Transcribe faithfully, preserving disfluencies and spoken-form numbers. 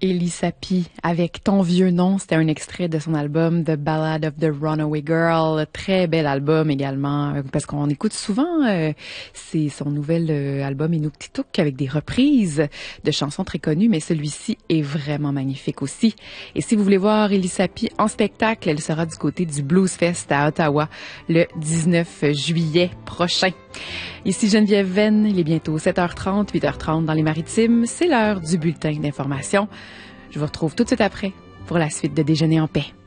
Elie Sapi avec Ton vieux nom, c'était un extrait de son album The Ballad of the Runaway Girl, très bel album également, parce qu'on écoute souvent, euh, c'est son nouvel euh, album Inuktitut avec des reprises de chansons très connues, mais celui-ci est vraiment magnifique aussi. Et si vous voulez voir Elie Sapi en spectacle, elle sera du côté du Blues Fest à Ottawa le dix-neuf juillet prochain. Ici Geneviève Venn, il est bientôt sept heures trente, huit heures trente dans les Maritimes. C'est l'heure du bulletin d'information. Je vous retrouve tout de suite après pour la suite de Déjeuner en paix.